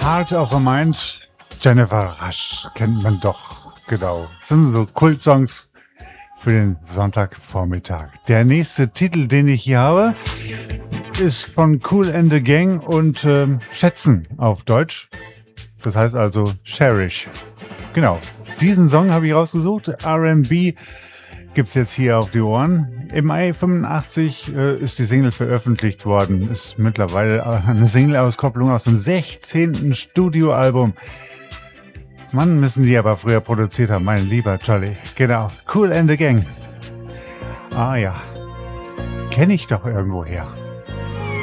Heart of a Mind, Jennifer Rush, kennt man doch, genau. Das sind so Kultsongs für den Sonntagvormittag. Der nächste Titel, den ich hier habe, ist von Kool and the Gang und Schätzen auf Deutsch. Das heißt also Cherish. Genau, diesen Song habe ich rausgesucht. R&B gibt's jetzt hier auf die Ohren. Im Mai 85 ist die Single veröffentlicht worden. Ist mittlerweile eine Single-Auskopplung aus dem 16. Studioalbum. Mann, müssen die aber früher produziert haben, mein lieber Jolly. Genau, Kool and the Gang. Ah ja, kenne ich doch irgendwoher.